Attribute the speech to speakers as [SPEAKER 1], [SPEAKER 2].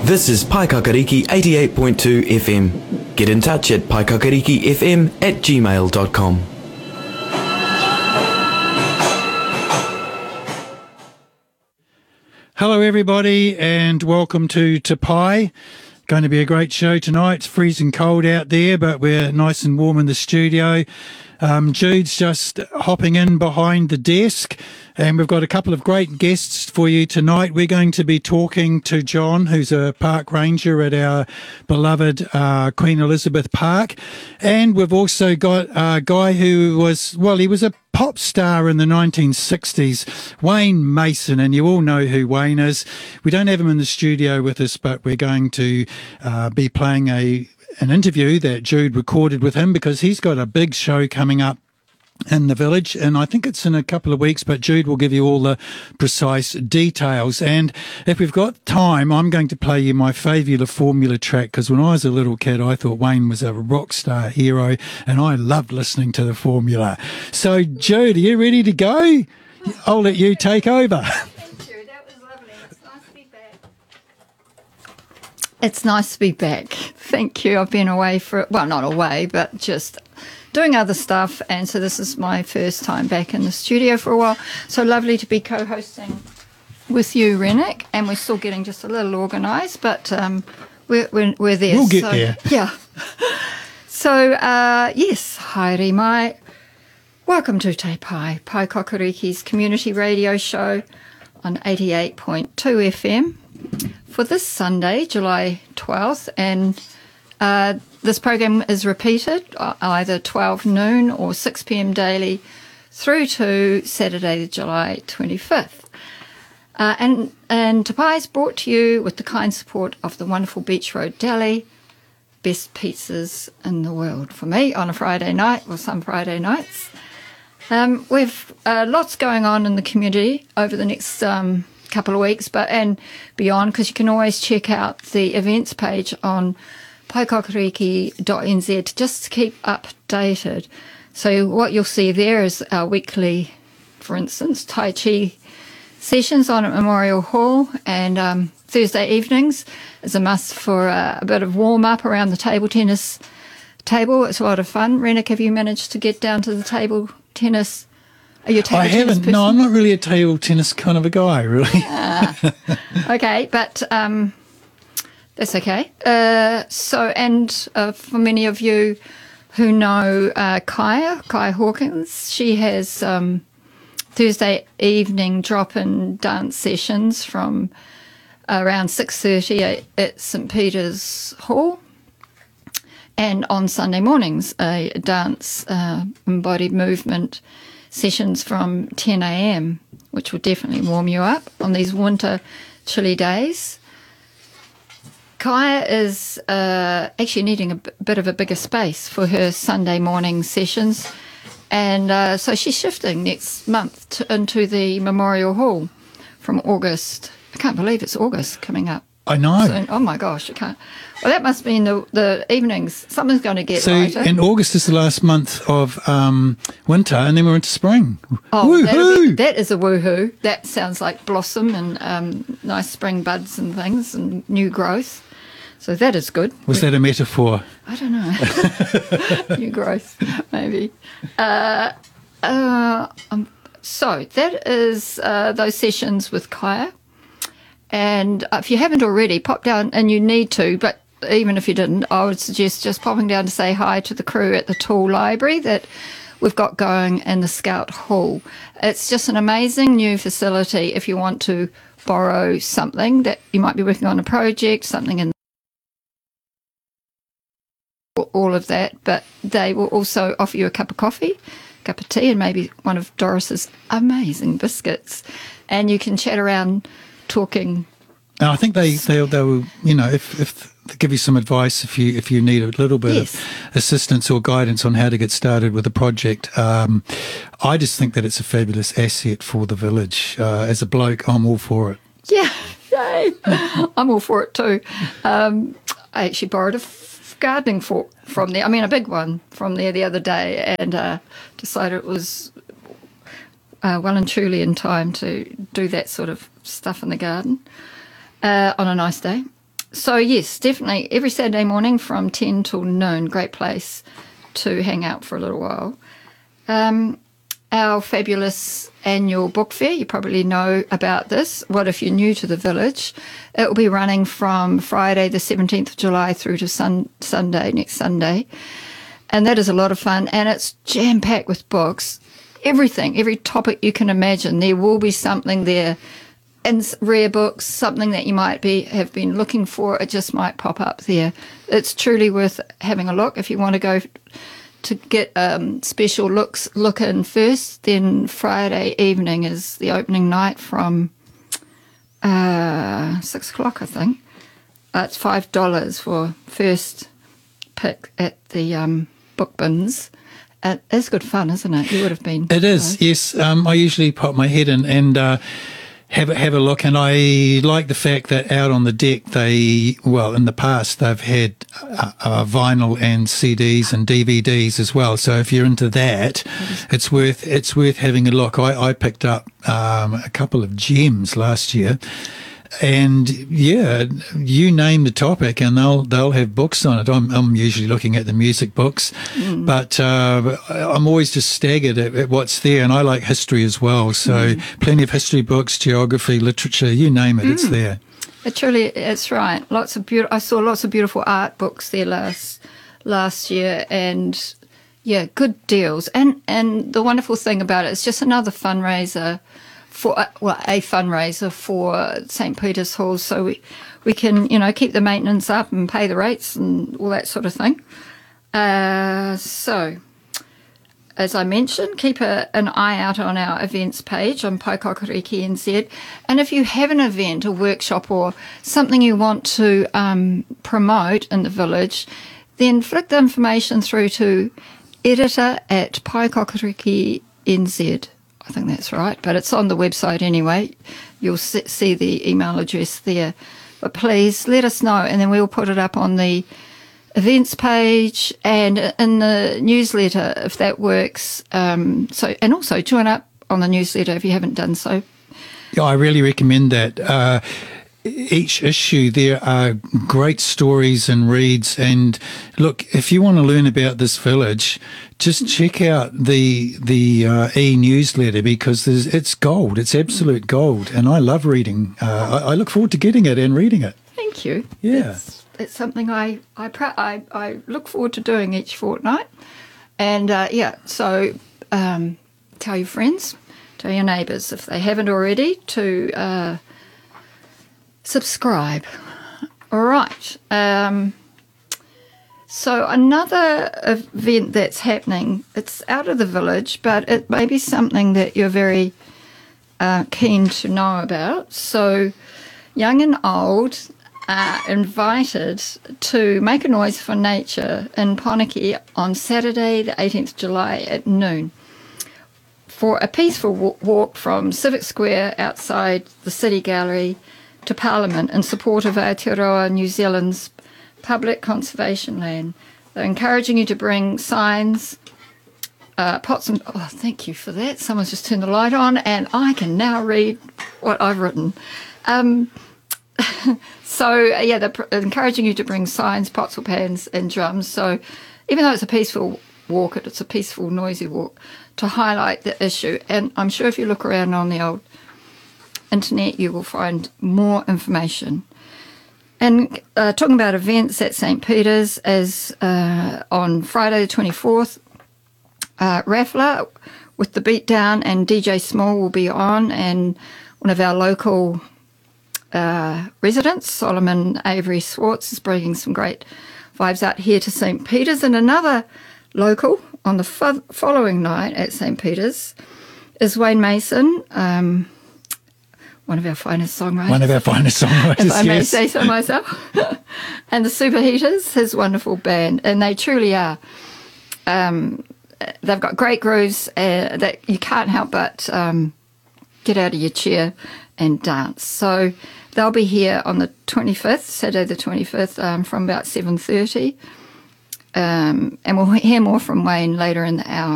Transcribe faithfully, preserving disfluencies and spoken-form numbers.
[SPEAKER 1] This is Paikakariki eighty-eight point two F M. Get in touch at paikakarikifm at gmail dot com.
[SPEAKER 2] Hello everybody and welcome to Te Pai. Going to be a great show tonight. It's freezing cold out there, but we're nice and warm in the studio. Um, Jude's just hopping in behind the desk, and we've got a couple of great guests for you tonight. We're going to be talking to John, who's a park ranger at our beloved uh, Queen Elizabeth Park, and we've also got a guy who was, well, he was a pop star in the nineteen sixties, Wayne Mason, and you all know who Wayne is. We don't have him in the studio with us, but we're going to uh, be playing a an interview that Jude recorded with him because he's got a big show coming up in the village, and I think it's in a couple of weeks, but Jude will give you all the precise details. And if we've got time, I'm going to play you my favourite Formula track, because when I was a little kid, I thought Wayne was a rock star hero, and I loved listening to the Formula. So, Jude, are you ready to go? I'll let you take over.
[SPEAKER 3] Thank you. That was lovely. It's nice to be back. It's nice to be back. Thank you. I've been away for, well, not away, but just doing other stuff, and so this is my first time back in the studio for a while. So lovely to be co-hosting with you, Rennick, and we're still getting just a little organised, but um, we're, we're we're there.
[SPEAKER 2] We'll get
[SPEAKER 3] so,
[SPEAKER 2] there.
[SPEAKER 3] Yeah. So uh, yes, haere mai. Welcome to Te Pai, Paikakariki's community radio show on eighty-eight point two F M for this Sunday, July twelfth, and uh, this program is repeated either twelve noon or six p m daily through to Saturday, July twenty-fifth. Uh, and, and Te Pai is brought to you with the kind support of the wonderful Beach Road Deli, best pizzas in the world for me on a Friday night, or some Friday nights. Um, we've uh, lots going on in the community over the next um, couple of weeks, but and beyond, because you can always check out the events page on paikakariki dot n z just to keep updated. So what you'll see there is our weekly, for instance, Tai Chi sessions on at Memorial Hall, and um, Thursday evenings is a must for uh, a bit of warm-up around the table tennis table. It's a lot of fun. Rennick, have you managed to get down to the table tennis? Are you a table
[SPEAKER 2] I
[SPEAKER 3] tennis
[SPEAKER 2] haven't.
[SPEAKER 3] person?
[SPEAKER 2] No, I'm not really a table tennis kind of a guy, really.
[SPEAKER 3] uh, okay, but um, that's okay. Uh, so, and uh, for many of you who know uh, Kaya, Kaya Hawkins, she has um, Thursday evening drop-in dance sessions from around six thirty at, at St Peter's Hall. And on Sunday mornings, a dance uh, embodied movement sessions from ten a m, which will definitely warm you up on these winter chilly days. Kaya is uh, actually needing a b- bit of a bigger space for her Sunday morning sessions, and uh, so she's shifting next month to, into the Memorial Hall from August. I can't believe it's August coming up.
[SPEAKER 2] I know.
[SPEAKER 3] Soon. Oh my gosh, I can't. Well, that must mean the the evenings. Something's going to get
[SPEAKER 2] So,
[SPEAKER 3] lighter.
[SPEAKER 2] and August is the last month of um, winter, and then we're into spring.
[SPEAKER 3] Oh, that'll
[SPEAKER 2] Woohoo!
[SPEAKER 3] be, that is a woohoo. That sounds like blossom and um, nice spring buds and things and new growth. So that is good.
[SPEAKER 2] Was that a metaphor?
[SPEAKER 3] I don't know. New growth, maybe. Uh, uh, um, so that is uh, those sessions with Kaya. And if you haven't already, pop down, and you need to, but even if you didn't, I would suggest just popping down to say hi to the crew at the Tool Library that we've got going in the Scout Hall. It's just an amazing new facility if you want to borrow something that you might be working on, a project, something in all of that, but they will also offer you a cup of coffee, a cup of tea, and maybe one of Doris's amazing biscuits, and you can chat around talking.
[SPEAKER 2] And I think they they they will, you know, if if they give you some advice if you if you need a little bit
[SPEAKER 3] Yes.
[SPEAKER 2] of assistance or guidance on how to get started with a project. Um, I just think that it's a fabulous asset for the village. Uh, as a bloke, I'm all for it.
[SPEAKER 3] Yeah, yay! I'm all for it too. Um, I actually borrowed a f- gardening fork from there. I mean, a big one from there the other day, and uh, decided it was uh, well and truly in time to do that sort of stuff in the garden uh, on a nice day. so, yes, definitely every Saturday morning from ten till noon, great place to hang out for a little while. Um, our fabulous annual book fair, you probably know about this. What if you're new to the village? It will be running from Friday the seventeenth of July through to sun- Sunday, next Sunday. And that is a lot of fun, and it's jam-packed with books. Everything, every topic you can imagine. There will be something there, and rare books, something that you might be have been looking for. It just might pop up there. It's truly worth having a look. If you want to go to get um, special looks look in first, then Friday evening is the opening night from uh, six o'clock, I think. Uh, it's five dollars for first pick at the um, book bins. It is good fun, isn't it? You would have been.
[SPEAKER 2] It is,
[SPEAKER 3] so.
[SPEAKER 2] yes. Um, I usually pop my head in and uh, have a, have a look, and I like the fact that out on the deck they, well, in the past they've had uh, uh, vinyl and C Ds and D V Ds as well. So if you're into that, it's worth it's worth having a look. I, I picked up um, a couple of gems last year. And yeah, you name the topic, and they'll they'll have books on it. I'm I'm usually looking at the music books, mm. but uh, I'm always just staggered at, at what's there. And I like history as well, so mm. plenty of history books, geography, literature, you name it, mm. it's there.
[SPEAKER 3] It truly, it's right. Lots of beautiful. I saw lots of beautiful art books there last last year, and yeah, good deals. And and the wonderful thing about it, it's just another fundraiser. For well, a fundraiser for Saint Peter's Hall, so we, we can, you know, keep the maintenance up and pay the rates and all that sort of thing. Uh, so, as I mentioned, keep a, an eye out on our events page on Paikokariki N Z. And if you have an event, a workshop, or something you want to um, promote in the village, then flick the information through to editor at Paikokariki N Z. I think that's right, but it's on the website anyway. You'll see the email address there. But please let us know, and then we'll put it up on the events page and in the newsletter if that works. Um, so, and also join up on the newsletter if you haven't done so.
[SPEAKER 2] Yeah, I really recommend that. Uh, each issue there are great stories and reads, and look, if you want to learn about this village, just check out the the uh, e-newsletter, because there's, it's gold. It's absolute gold, and I love reading. Uh, I, I look forward to getting it and reading it.
[SPEAKER 3] Thank you.
[SPEAKER 2] Yeah,
[SPEAKER 3] it's, it's something I I, pra- I I look forward to doing each fortnight, and uh, yeah. So um, tell your friends, tell your neighbours if they haven't already to uh, subscribe. All right. Um, So another event that's happening, it's out of the village, but it may be something that you're very uh, keen to know about. So young and old are invited to make a noise for nature in Poneke on Saturday the eighteenth of July at noon for a peaceful walk from Civic Square outside the City Gallery to Parliament in support of Aotearoa New Zealand's public conservation land. They're encouraging you to bring signs, uh, pots and... Oh, thank you for that. Someone's just turned the light on and I can now read what I've written. Um, so, yeah, they're pr- encouraging you to bring signs, pots or pans and drums. So even though it's a peaceful walk, it's a peaceful, noisy walk, to highlight the issue. And I'm sure if you look around on the old internet, you will find more information. And uh, talking about events at Saint Peter's, as uh, on Friday the twenty-fourth, uh, Raffler with the Beatdown and D J Small will be on, and one of our local uh, residents, Solomon Avery Swartz, is bringing some great vibes out here to Saint Peter's. And another local on the fo- following night at Saint Peter's is Wayne Mason, um, one of our finest songwriters.
[SPEAKER 2] One of our finest songwriters,
[SPEAKER 3] if I may
[SPEAKER 2] yes.
[SPEAKER 3] say so myself. And the Superheaters, his wonderful band, and they truly are. Um, they've got great grooves uh, that you can't help but um, get out of your chair and dance. So they'll be here on the twenty-fifth, Saturday the twenty-fifth, um, from about seven thirty. Um, and we'll hear more from Wayne later in the hour.